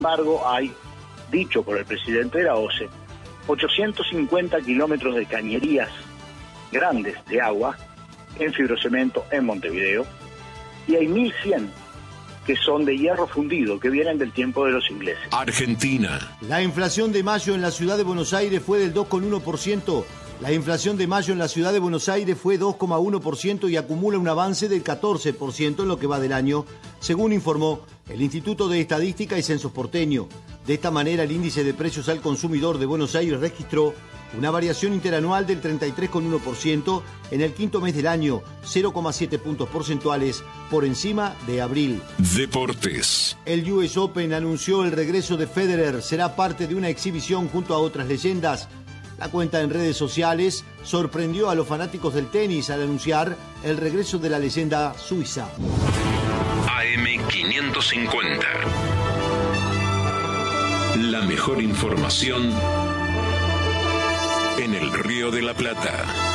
embargo, hay, dicho por el presidente de la OCE, 850 kilómetros de cañerías grandes de agua en fibrocemento en Montevideo, y hay 1.100 que son de hierro fundido, que vienen del tiempo de los ingleses. Argentina. La inflación de mayo en la ciudad de Buenos Aires fue del 2,1%. La inflación de mayo en la ciudad de Buenos Aires fue 2,1% y acumula un avance del 14% en lo que va del año, según informó el Instituto de Estadística y Censos porteño. De esta manera, el índice de precios al consumidor de Buenos Aires registró una variación interanual del 33,1% en el quinto mes del año, 0,7 puntos porcentuales por encima de abril. Deportes. El US Open anunció el regreso de Federer. Será parte de una exhibición junto a otras leyendas. La cuenta en redes sociales sorprendió a los fanáticos del tenis al anunciar el regreso de la leyenda suiza. AM550. La mejor información en el Río de la Plata.